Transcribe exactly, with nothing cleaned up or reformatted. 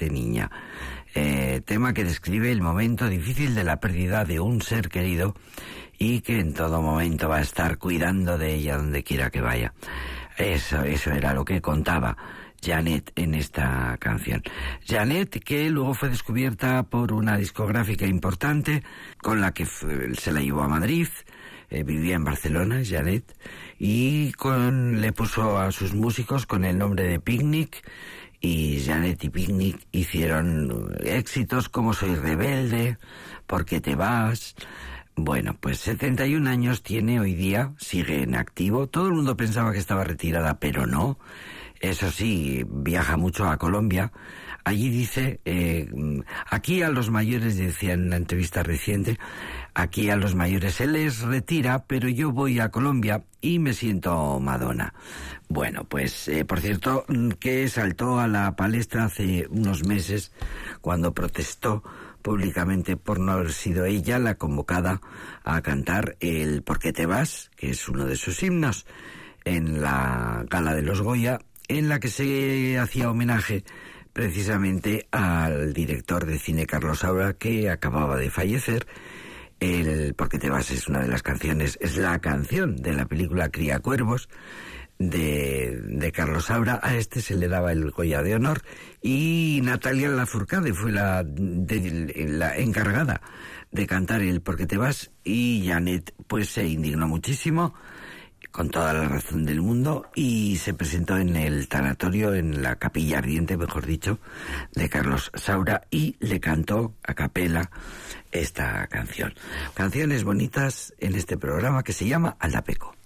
Vete niña. Eh, tema que describe el momento difícil de la pérdida de un ser querido y que en todo momento va a estar cuidando de ella donde quiera que vaya. Eso, eso era lo que contaba Janet en esta canción. Janet, que luego fue descubierta por una discográfica importante con la que fue, se la llevó a Madrid. Eh, vivía en Barcelona, Janet, y con, le puso a sus músicos con el nombre de Picnic, y Janet y Picnic hicieron éxitos como Soy rebelde, ¿Por qué te vas? Bueno, pues setenta y un años tiene hoy día, sigue en activo. Todo el mundo pensaba que estaba retirada, pero no. Eso sí, viaja mucho a Colombia. Allí dice, eh, aquí a los mayores, decía en una entrevista reciente, aquí a los mayores se les retira, pero yo voy a Colombia y me siento Madonna. Bueno, pues, eh, por cierto, que saltó a la palestra hace unos meses cuando protestó públicamente por no haber sido ella la convocada a cantar el ¿Por qué te vas?, que es uno de sus himnos, en la gala de los Goya, en la que se hacía homenaje precisamente al director de cine Carlos Saura, que acababa de fallecer. El ¿Por qué te vas? Es una de las canciones, es la canción de la película Criacuervos de, de Carlos Saura. A este se le daba el Goya de honor, y Natalia Lafourcade fue la, de, la encargada de cantar el ¿Por qué te vas? Y Janet pues se indignó muchísimo, con toda la razón del mundo, y se presentó en el tanatorio, en la capilla ardiente, mejor dicho, de Carlos Saura, y le cantó a capela esta canción. Canciones bonitas en este programa que se llama Aldapeco.